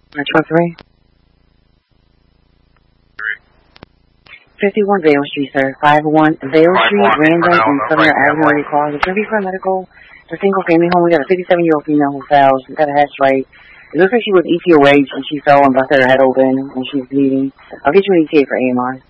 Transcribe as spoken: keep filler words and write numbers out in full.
Metro three. fifty-one Vale Street, sir. five one Vale Street, Random, and Southern Avenue, Ready Call. It's going to be for a medical. It's a single family home. We got a fifty-seven-year-old female who fell. She's got a head strike. It looks like she was E T O H, and she fell and busted her head open, and she's bleeding. I'll get you an E T A for A M R.